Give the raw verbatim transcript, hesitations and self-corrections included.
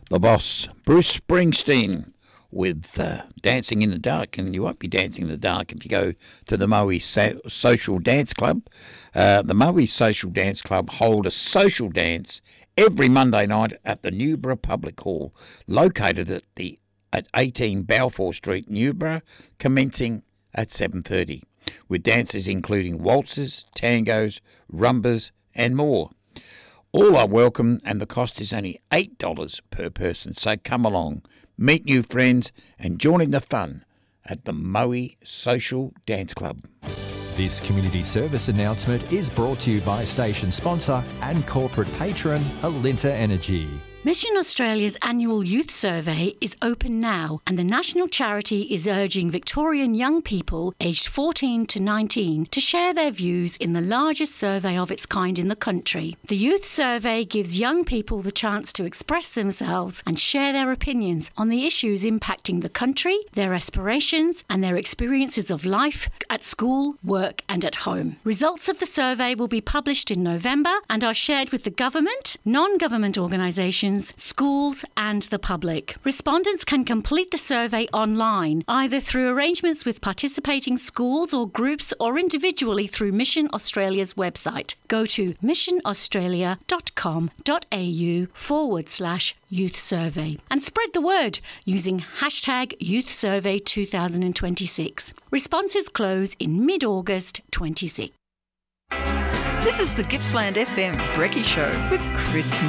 The Boss, Bruce Springsteen, with uh, Dancing in the Dark. And you won't be dancing in the dark if you go to the Moe so- Social Dance Club. Uh, the Moe Social Dance Club hold a social dance every Monday night at the Newborough Public Hall, located at the at eighteen Balfour Street, Newborough, commencing at seven thirty, with dances including waltzes, tangos, rumbas and more. All are welcome, and the cost is only eight dollars per person, so come along, meet new friends and join in the fun at the Moe Social Dance Club. This community service announcement is brought to you by station sponsor and corporate patron Alinta Energy. Mission Australia's annual youth survey is open now, and the national charity is urging Victorian young people aged fourteen to nineteen to share their views in the largest survey of its kind in the country. The youth survey gives young people the chance to express themselves and share their opinions on the issues impacting the country, their aspirations, and their experiences of life at school, work, and at home. Results of the survey will be published in November and are shared with the government, non-government organisations, schools and the public. Respondents can complete the survey online, either through arrangements with participating schools or groups or individually through Mission Australia's website. Go to missionaustralia.com.au forward slash youth survey and spread the word using hashtag youth survey twenty twenty-six. Responses close in mid-August twenty-six. This is the Gippsland F M Brekkie Show with Chris